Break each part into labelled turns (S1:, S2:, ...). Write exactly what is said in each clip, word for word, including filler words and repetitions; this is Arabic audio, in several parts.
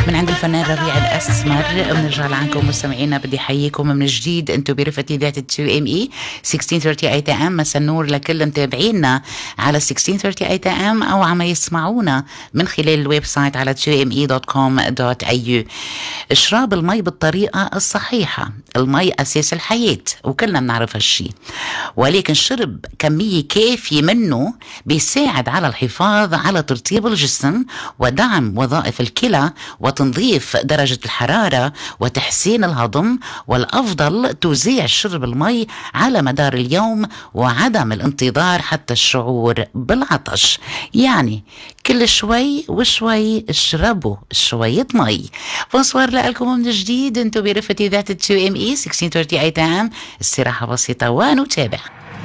S1: من عند الفنان ربيع الأسمر. بنرجع لعنكم مستمعينا، بدي أحييكم من جديد. أنتم برفقة ذات تو إم إي ستة عشر ثلاثين إيه إم. مساء النور لكل متابعينا على ستة عشر ثلاثين إيه إم أو عم يسمعونا من خلال الويب سايت على تو إم إي دوت كوم دوت إيه يو. اشراب المي بالطريقة الصحيحة، المي أساس الحياة وكلنا بنعرف هالشي، ولكن شرب كمية كافية منه بيساعد على الحفاظ على ترطيب الجسم ودعم وظائف الكلى وتنظيف درجة الحرارة وتحسين الهضم. والأفضل توزيع شرب المي على مدار اليوم وعدم الانتظار حتى الشعور بالعطش، يعني كل شوي وشوي اشربوا شوية مي. بونسوار لكم من جديد، انتو برفقة ذات تو إم إي ستة عشر ثلاثين إيه إم. استراحة بسيطة ونتابع.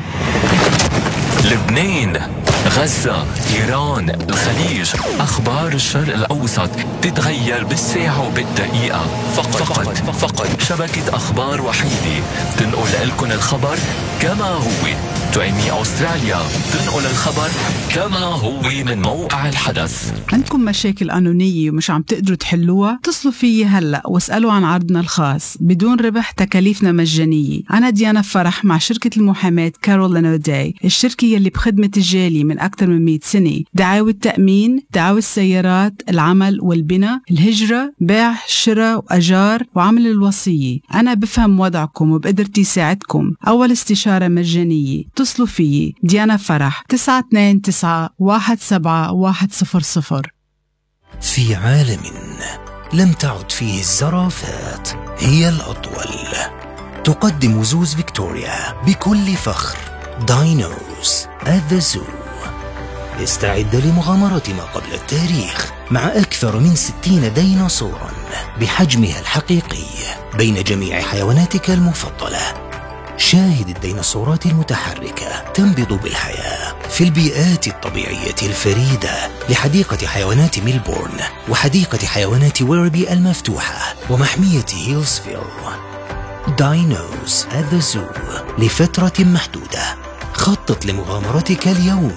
S2: لبنان، غزة، إيران، الخليج، أخبار الشرق الأوسط تتغير بالساعة وبالدقيقة. فقط فقط, فقط شبكة أخبار وحيدة تنقل لكم الخبر كما هو. تو إم إي أستراليا تنقل الخبر كما هو من موقع الحدث.
S3: عندكم مشاكل قانونية ومش عم تقدروا تحلوها؟ اتصلوا فيي هلأ واسألوا عن عرضنا الخاص بدون ربح، تكاليفنا مجانية. أنا ديانا فرح مع شركة المحاماة كارولين أوداي، الشركة يلي بخدمة الجالي من أكثر من مئة سنة. دعاوى التأمين، دعاوى السيارات، العمل والبناء، الهجرة، بيع، شراء وأجار وعمل الوصية. أنا بفهم وضعكم وبقدرتي ساعدكم. أول استشارة مجانية. اتصلوا فيي ديانا فرح تسعة اثنين تسعة واحد سبعة واحد صفر صفر.
S4: في عالم لم تعد فيه الزرافات هي الأطول، تقدم زوز فيكتوريا بكل فخر داينوز at the zoo. استعد لمغامرة ما قبل التاريخ مع أكثر من ستين ديناصورا بحجمها الحقيقي بين جميع حيواناتك المفضلة. شاهد الديناصورات المتحركة تنبض بالحياة في البيئات الطبيعية الفريدة لحديقة حيوانات ميلبورن وحديقة حيوانات ويربي المفتوحة ومحمية هيلسفيل. داينوز at the zoo لفترة محدودة. خطط لمغامرتك اليوم.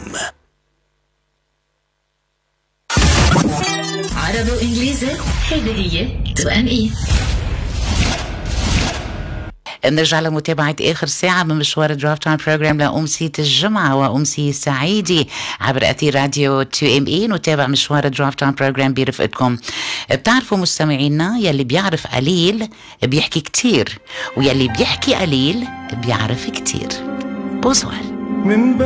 S5: عربي وإنجليزي، هيدي هي تو إم إي.
S1: نرجع لمتابعة آخر ساعة من مشوار درايف تايم بروجرام لأمسية الجمعة وأمسية سعيدة عبر أثير راديو تو إم إي. نتابع مشوار درايف تايم بروجرام برفقتكم. بتعرفوا مستمعينا، يلي بيعرف قليل بيحكي كتير، ويلي بيحكي قليل بيعرف كتير. بوزوار.